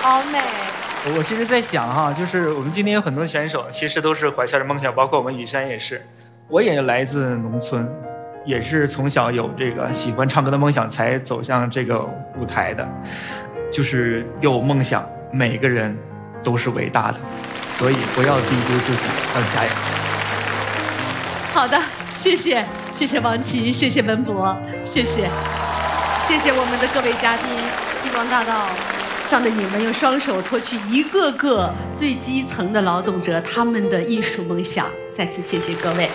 好美。 我其实在想哈，就是我们今天有很多选手，其实都是怀揣着梦想，包括我们雨山也是。我也来自农村，也是从小有这个喜欢唱歌的梦想，才走向这个舞台的。就是有梦想，每个人都是伟大的，所以不要低估自己，要加油。 好的，谢谢王琦，谢谢文博，谢谢我们的各位嘉宾，星光大道上的你们用双手托起一个个最基层的劳动者他们的艺术梦想，再次谢谢各位。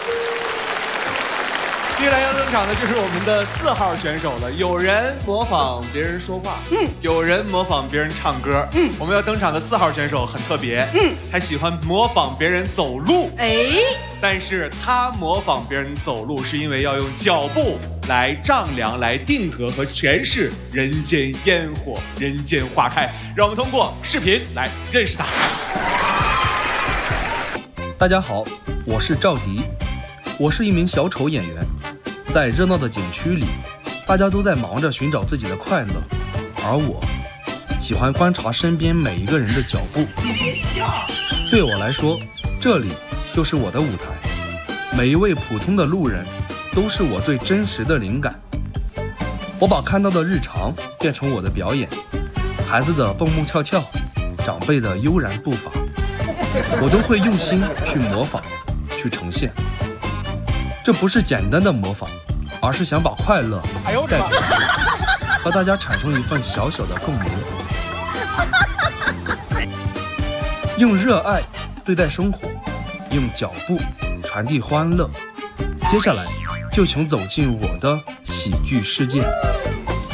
接下来要登场的就是我们的4号选手了。有人模仿别人说话，有人模仿别人唱歌，我们要登场的4号选手很特别，他喜欢模仿别人走路，但是他模仿别人走路是因为要用脚步来丈量、来定格和诠释人间烟火、人间花开。让我们通过视频来认识他。 大家好，我是赵迪，我是一名小丑演员。在热闹的景区里，大家都在忙着寻找自己的快乐，而我喜欢观察身边每一个人的脚步。你别笑。对我来说，这里就是我的舞台，每一位普通的路人都是我最真实的灵感。我把看到的日常变成我的表演，孩子的蹦蹦跳跳，长辈的悠然步伐，我都会用心去模仿，去呈现。这不是简单的模仿，而是想把快乐带给你，和大家产生一份小小的共鸣。用热爱对待生活，用脚步传递欢乐。接下来就请走进我的喜剧世界。